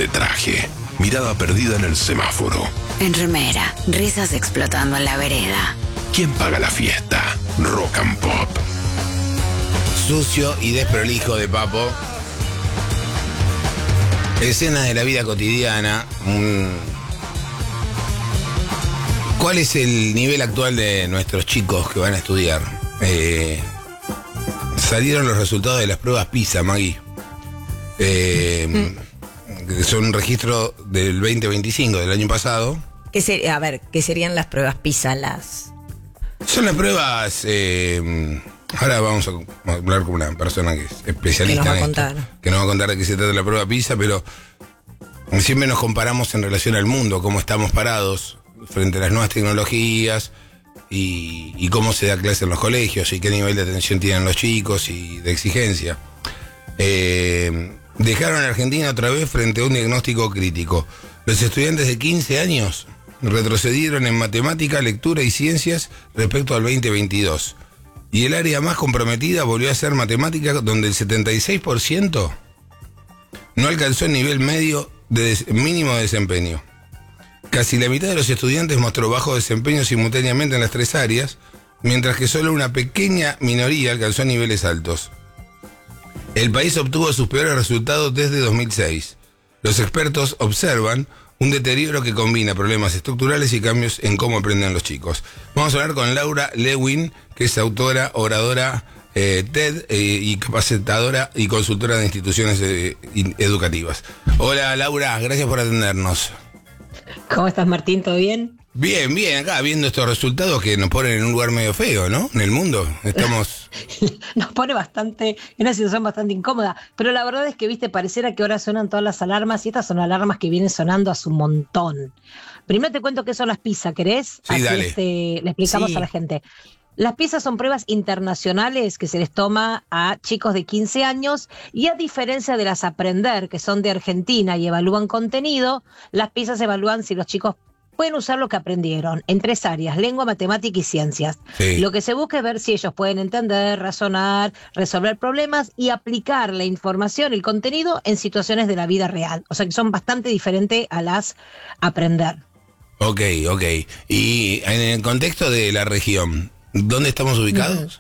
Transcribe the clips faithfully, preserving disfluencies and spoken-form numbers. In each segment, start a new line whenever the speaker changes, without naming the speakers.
de traje, mirada perdida en el semáforo.
En remera, risas explotando en la vereda.
¿Quién paga la fiesta? Rock and Pop.
Sucio y desprolijo de Papo. Escenas de la vida cotidiana. Mm. ¿Cuál es el nivel actual de nuestros chicos que van a estudiar? Eh, salieron los resultados de las pruebas PISA, Maggie. Eh, mm. Son un registro del veinte veinticinco, del año pasado.
¿Qué ser, a ver, ¿qué serían las pruebas PISA? Las...
Son las pruebas... Eh, ahora vamos a hablar con una persona que es especialista
que nos va
en
a contar.
esto, que nos va a contar de qué se trata la prueba PISA, pero siempre nos comparamos en relación al mundo, cómo estamos parados frente a las nuevas tecnologías y, y cómo se da clase en los colegios y qué nivel de atención tienen los chicos y de exigencia. Eh, dejaron a Argentina otra vez frente a un diagnóstico crítico. Los estudiantes de quince años retrocedieron en matemática, lectura y ciencias respecto al veinte veintidós. Y el área más comprometida volvió a ser matemática, donde el setenta y seis por ciento no alcanzó el nivel medio de des- mínimo de desempeño. Casi la mitad de los estudiantes mostró bajo desempeño simultáneamente en las tres áreas, mientras que solo una pequeña minoría alcanzó niveles altos. El país obtuvo sus peores resultados desde dos mil seis. Los expertos observan un deterioro que combina problemas estructurales y cambios en cómo aprenden los chicos. Vamos a hablar con Laura Lewin, que es autora, oradora eh, TED eh, y capacitadora y consultora de instituciones eh, educativas. Hola Laura, gracias por atendernos.
¿Cómo estás, Martín? ¿Todo bien?
Bien, bien, acá viendo estos resultados que nos ponen en un lugar medio feo, ¿no? En el mundo estamos...
Nos pone bastante, en una situación bastante incómoda, pero la verdad es que, viste, pareciera que ahora suenan todas las alarmas y estas son alarmas que vienen sonando hace un montón. Primero te cuento qué son las PISA, ¿querés?
Sí,
Así
dale.
este, le explicamos
Sí.
a la gente. Las PISA son pruebas internacionales que se les toma a chicos de quince años y a diferencia de las Aprender, que son de Argentina y evalúan contenido, las PISA se evalúan si los chicos pueden usar lo que aprendieron en tres áreas: lengua, matemática y ciencias.
Sí.
Lo que se busca es ver si ellos pueden entender, razonar, resolver problemas y aplicar la información, el contenido en situaciones de la vida real. O sea que son bastante diferentes a las Aprender.
Ok, ok. Y en el contexto de la región, ¿dónde estamos ubicados?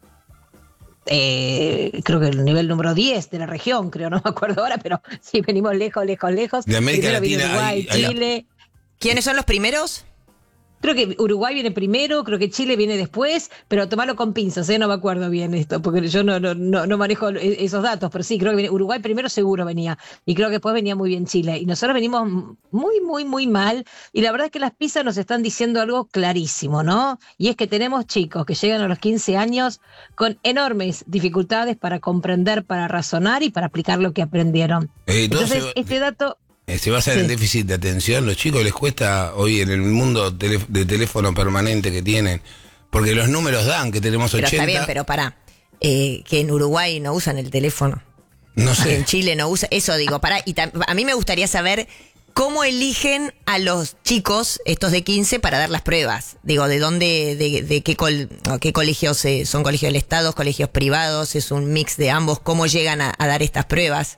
Eh, creo que el nivel número diez de la región, creo, no me acuerdo ahora, pero sí, venimos lejos, lejos, lejos.
De América
Primero viene
Latina,
Uruguay,
hay- hay-
Chile.
¿Quiénes son los primeros?
Creo que Uruguay viene primero, creo que Chile viene después, pero tomarlo con pinzas, ¿eh? No me acuerdo bien esto, porque yo no, no, no, no manejo esos datos, pero sí, creo que viene, Uruguay primero seguro venía, y creo que después venía muy bien Chile. Y nosotros venimos muy, muy, muy mal, y la verdad es que las PISA nos están diciendo algo clarísimo, ¿no? Y es que tenemos chicos que llegan a los quince años con enormes dificultades para comprender, para razonar y para aplicar lo que aprendieron.
Eh, todo
Entonces,
se-
este dato...
Eh, Se basa en el
Sí.
déficit de atención. Los chicos les cuesta hoy en el mundo tele- de teléfono permanente que tienen, porque los números dan que tenemos
Pero
ochenta.
está bien, pero pará. Eh, que en Uruguay no usan el teléfono.
No
Que
sé.
en Chile no usa. Eso digo, pará. Y tam- a mí me gustaría saber cómo eligen a los chicos, estos de quince, para dar las pruebas. Digo, de dónde, de, de qué, col- o qué colegios eh, son colegios del Estado, colegios privados, es un mix de ambos. ¿Cómo llegan a, a dar estas pruebas?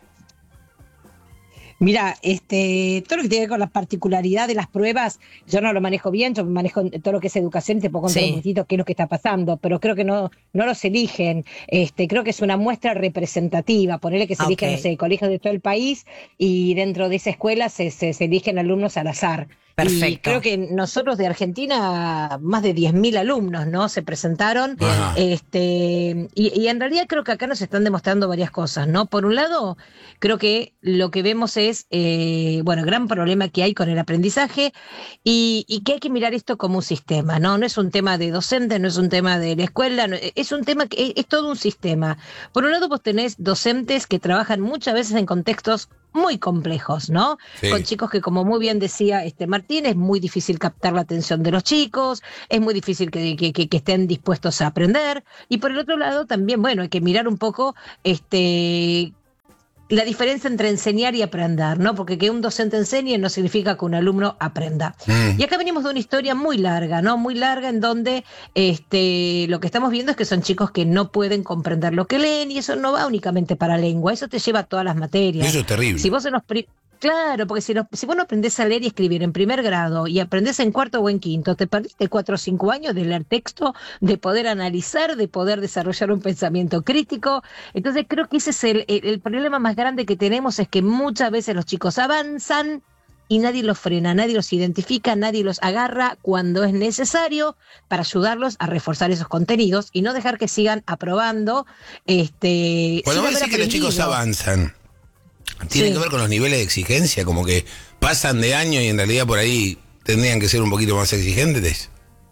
Mira, este, todo lo que tiene que ver con la particularidad de las pruebas, yo no lo manejo bien, yo manejo en todo lo que es educación y te puedo contar
Sí.
un poquito qué es lo que está pasando, pero creo que no, no los eligen, este, creo que es una muestra representativa, ponerle que se eligen,
Ok.
no sé, colegios de todo el país y dentro de esa escuela se, se, se eligen alumnos al azar.
Perfecto.
Y creo que nosotros de Argentina, más de diez mil alumnos, ¿no? Se presentaron.
Ajá.
Este, y, y en realidad creo que acá nos están demostrando varias cosas, ¿no? Por un lado, creo que lo que vemos es, eh, bueno, el gran problema que hay con el aprendizaje y, y que hay que mirar esto como un sistema, ¿no? No es un tema de docente, no es un tema de la escuela, no, es un tema que es, es todo un sistema. Por un lado, vos tenés docentes que trabajan muchas veces en contextos muy complejos, ¿no?
Sí.
Con chicos que, como muy bien decía este Martín, es muy difícil captar la atención de los chicos, es muy difícil que, que, que, que estén dispuestos a aprender. Y por el otro lado también, bueno, hay que mirar un poco este la diferencia entre enseñar y aprender, ¿no? Porque que un docente enseñe no significa que un alumno aprenda.
Mm.
Y acá venimos de una historia muy larga, ¿no? Muy larga en donde este, lo que estamos viendo es que son chicos que no pueden comprender lo que leen y eso no va únicamente para lengua, eso te lleva a todas las materias.
Eso es terrible.
Si vos en los pri- Claro, porque si, lo, si vos no aprendés a leer y escribir en primer grado y aprendés en cuarto o en quinto, te perdiste cuatro o cinco años de leer texto, de poder analizar, de poder desarrollar un pensamiento crítico. Entonces creo que ese es el, el, el problema más grande que tenemos, es que muchas veces los chicos avanzan y nadie los frena, nadie los identifica, nadie los agarra cuando es necesario para ayudarlos a reforzar esos contenidos y no dejar que sigan aprobando. Este,
Cuando vos decís que los chicos avanzan, ¿tiene sí. que ver con los niveles de exigencia? Como que pasan de año y en realidad por ahí tendrían que ser un poquito más exigentes.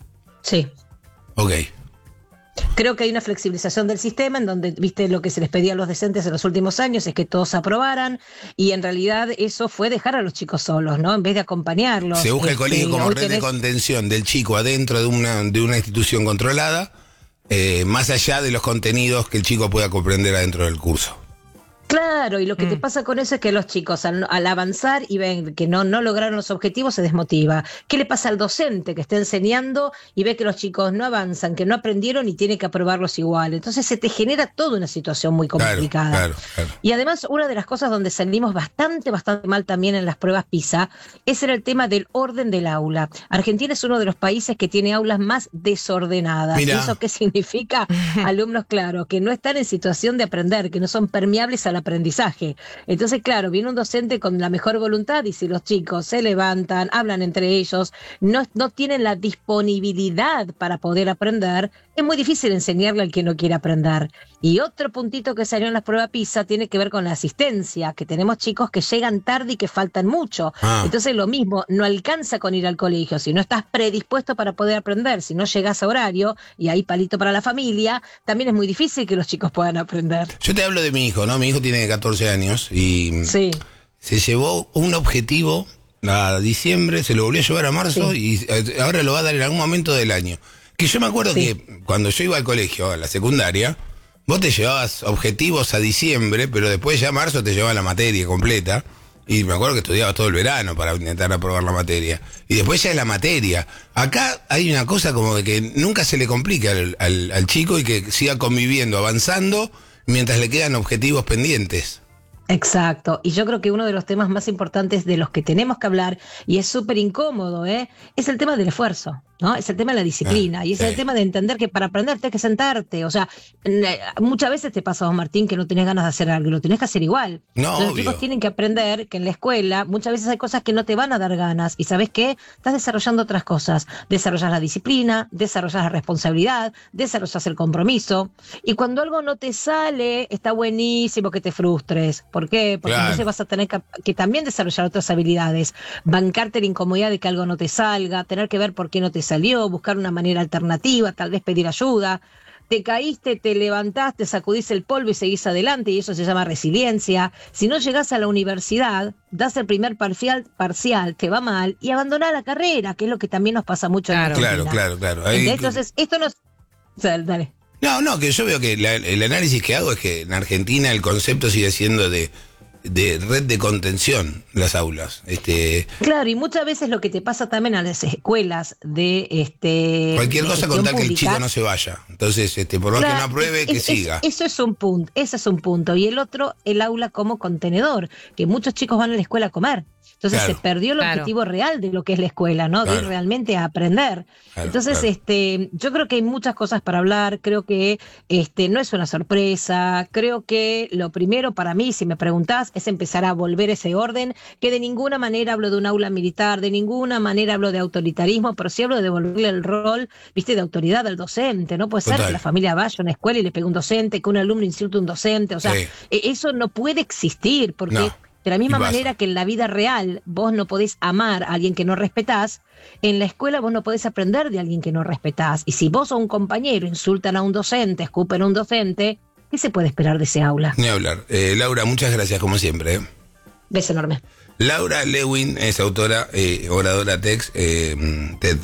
Sí.
Ok.
Creo que hay una flexibilización del sistema en donde, viste, lo que se les pedía a los docentes en los últimos años es que todos aprobaran, y en realidad eso fue dejar a los chicos solos, ¿no? En vez de acompañarlos.
Se busca el
este,
colegio como red
tenés...
de contención del chico adentro de una, de una institución controlada, eh, más allá de los contenidos que el chico pueda comprender adentro del curso.
Claro, y lo que mm. te pasa con eso es que los chicos al, al avanzar y ven que no, no lograron los objetivos se desmotiva. ¿Qué le pasa al docente que está enseñando y ve que los chicos no avanzan, que no aprendieron y tiene que aprobarlos igual? Entonces se te genera toda una situación muy complicada.
Claro, claro, claro.
Y además una de las cosas donde salimos bastante, bastante mal también en las pruebas PISA, es en el tema del orden del aula. Argentina es uno de los países que tiene aulas más desordenadas.
Mirá.
¿Y eso qué significa? Alumnos, claro, que no están en situación de aprender, que no son permeables al aprendizaje. Entonces, claro, viene un docente con la mejor voluntad y si los chicos se levantan, hablan entre ellos, no, no tienen la disponibilidad para poder aprender, es muy difícil enseñarle al que no quiere aprender. Y otro puntito que salió en las pruebas PISA tiene que ver con la asistencia, que tenemos chicos que llegan tarde y que faltan mucho. Ah. Entonces lo mismo, no alcanza con ir al colegio, si no estás predispuesto para poder aprender, si no llegas a horario, y ahí palito para la familia, también es muy difícil que los chicos puedan aprender.
Yo te hablo de mi hijo, ¿no? Mi hijo tiene catorce años y
sí.
se llevó un objetivo a diciembre, se lo volvió a llevar a marzo sí. y ahora lo va a dar en algún momento del año. Que yo me acuerdo sí. que cuando yo iba al colegio, a la secundaria, vos te llevabas objetivos a diciembre, pero después ya a marzo te llevaba la materia completa. Y me acuerdo que estudiabas todo el verano para intentar aprobar la materia. Y después ya es la materia. Acá hay una cosa como de que nunca se le complica al, al, al chico y que siga conviviendo, avanzando, mientras le quedan objetivos pendientes.
Exacto, y yo creo que uno de los temas más importantes de los que tenemos que hablar, y es súper incómodo, ¿eh? es el tema del esfuerzo, ¿no? Es el tema de la disciplina, ah, y es sí. el tema de entender que para aprender tienes que sentarte, o sea, muchas veces te pasa, vos, Martín, que no tenés ganas de hacer algo, lo tenés que hacer igual.
No,
Entonces, los chicos tienen que aprender que en la escuela muchas veces hay cosas que no te van a dar ganas, y ¿sabés qué? Estás desarrollando otras cosas, desarrollas la disciplina, desarrollas la responsabilidad, desarrollas el compromiso, y cuando algo no te sale, está buenísimo que te frustres. ¿Por qué? Porque
claro.
entonces vas a tener que, que también desarrollar otras habilidades, bancarte la incomodidad de que algo no te salga, tener que ver por qué no te salió, buscar una manera alternativa, tal vez pedir ayuda. Te caíste, te levantaste, sacudís el polvo y seguís adelante, y eso se llama resiliencia. Si no llegás a la universidad, das el primer parcial, parcial te va mal y abandonás la carrera, que es lo que también nos pasa mucho
claro.
en Argentina.
Claro, claro, claro. Ahí...
Entonces, esto no es... O sea, dale.
No, no, que yo veo que la, el análisis que hago es que en Argentina el concepto sigue siendo de, de red de contención las aulas. Este,
claro, y muchas veces lo que te pasa también a las escuelas de... este
cualquier
de
cosa con tal
pública,
que el chico no se vaya. Entonces, este, por más claro, que no apruebe, es, que
es,
siga.
Es, eso es un punto, ese es un punto. Y el otro, el aula como contenedor, que muchos chicos van a la escuela a comer. Entonces claro. se perdió el
claro.
objetivo real de lo que es la escuela, ¿no? Claro. De ir realmente a aprender. Claro, Entonces, claro. este, yo creo que hay muchas cosas para hablar, creo que este, no es una sorpresa, creo que lo primero para mí, si me preguntás, es empezar a volver ese orden, que de ninguna manera hablo de un aula militar, de ninguna manera hablo de autoritarismo, pero sí hablo de devolverle el rol, viste, de autoridad al docente. No puede ser Total. que la familia vaya a una escuela y le pegue un docente, que un alumno insulte a un docente, o sea, sí. eso no puede existir, porque... No. De la misma manera que en la vida real vos no podés amar a alguien que no respetás, en la escuela vos no podés aprender de alguien que no respetás. Y si vos o un compañero insultan a un docente, escupen a un docente, ¿qué se puede esperar de ese aula?
Ni hablar. Eh, Laura, muchas gracias como siempre. ¿eh?
Beso enorme.
Laura Lewin es autora, eh, oradora TEDx, eh, TED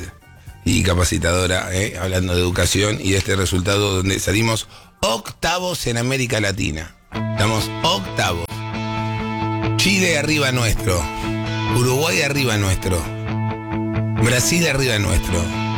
y capacitadora, eh, hablando de educación y de este resultado donde salimos octavos en América Latina. Estamos octavos. Chile arriba nuestro, Uruguay arriba nuestro, Brasil arriba nuestro.